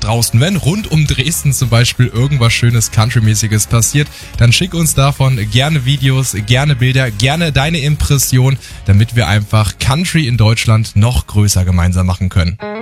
draußen. Wenn rund um Dresden zum Beispiel irgendwas schönes Country-mäßiges passiert, dann schick uns davon gerne Videos, gerne Bilder, gerne deine Impression, damit wir einfach Country in Deutschland noch größer gemeinsam machen können.